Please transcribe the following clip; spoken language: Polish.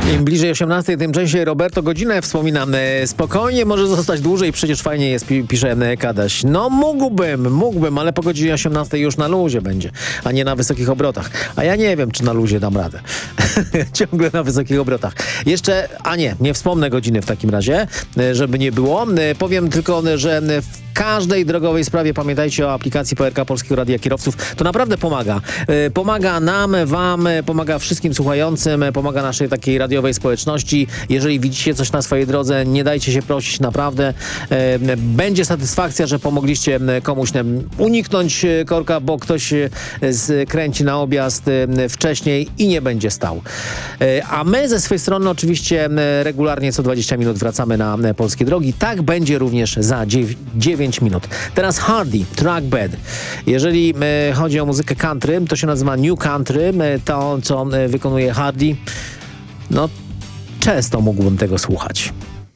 Im bliżej 18, tym częściej Roberto godzinę wspominam. Spokojnie, może zostać dłużej, przecież fajnie jest, pisze Kadaś. No mógłbym, ale po godzinie 18 już na luzie będzie, a nie na wysokich obrotach. A ja nie wiem, czy na luzie dam radę. Ciągle na wysokich obrotach. Jeszcze, nie wspomnę godziny w takim razie, żeby nie było. Powiem tylko, że w każdej drogowej sprawie pamiętajcie o aplikacji PRK Polskiego Radia Kierowców. To naprawdę pomaga. Pomaga nam, wam, pomaga wszystkim słuchającym, pomaga naszej takiej radiowej społeczności. Jeżeli widzicie coś na swojej drodze, nie dajcie się prosić, naprawdę. Będzie satysfakcja, że pomogliście komuś uniknąć korka, bo ktoś skręci na objazd wcześniej i nie będzie stał. A my ze swojej strony oczywiście regularnie co 20 minut wracamy na polskie drogi. Tak będzie również za 9 minut. Teraz Hardy, Track Bed. Jeżeli chodzi o muzykę country, to się nazywa New Country. To, co wykonuje Hardy, no często mógłbym tego słuchać.